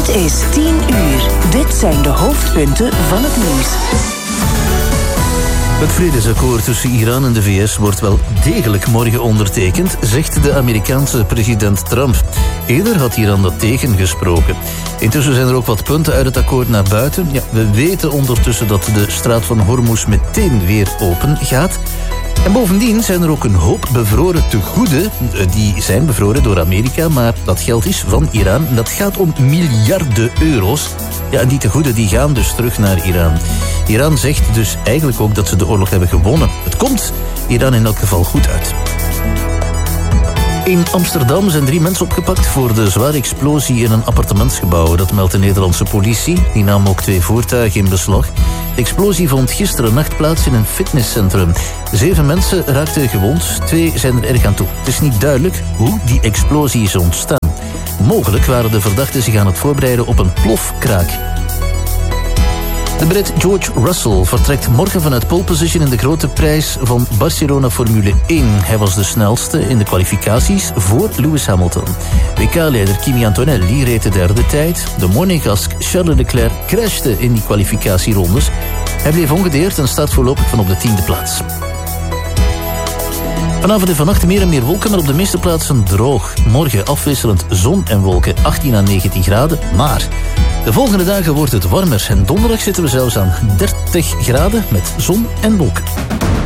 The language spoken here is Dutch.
Het is 10 uur. Dit zijn de hoofdpunten van het nieuws. Het vredesakkoord tussen Iran en de VS wordt wel degelijk morgen ondertekend, zegt de Amerikaanse president Trump. Eerder had Iran dat tegengesproken. Intussen zijn er ook wat punten uit het akkoord naar buiten. Ja, we weten ondertussen dat de straat van Hormuz meteen weer open gaat. En bovendien zijn er ook een hoop bevroren tegoeden. Die zijn bevroren door Amerika, maar dat geld is van Iran. En dat gaat om miljarden euro's. Ja, en die tegoeden die gaan dus terug naar Iran. Iran zegt dus eigenlijk ook dat ze de oorlog hebben gewonnen. Het komt Iran in elk geval goed uit. In Amsterdam zijn 3 mensen opgepakt voor de zware explosie in een appartementsgebouw. Dat meldt de Nederlandse politie. Die nam ook 2 voertuigen in beslag. De explosie vond gisteren nacht plaats in een fitnesscentrum. 7 mensen raakten gewond, 2 zijn er erg aan toe. Het is niet duidelijk hoe die explosie is ontstaan. Mogelijk waren de verdachten zich aan het voorbereiden op een plofkraak. De Brit George Russell vertrekt morgen vanuit pole position in de grote prijs van Barcelona Formule 1. Hij was de snelste in de kwalificaties voor Lewis Hamilton. WK-leider Kimi Antonelli reed de 3e tijd. De Monegask Charles Leclerc crashte in die kwalificatierondes. Hij bleef ongedeerd en staat voorlopig van op de 10e plaats. Vanavond en vannacht meer en meer wolken, maar op de meeste plaatsen droog. Morgen afwisselend zon en wolken, 18 à 19 graden. Maar de volgende dagen wordt het warmer en donderdag zitten we zelfs aan 30 graden met zon en wolken.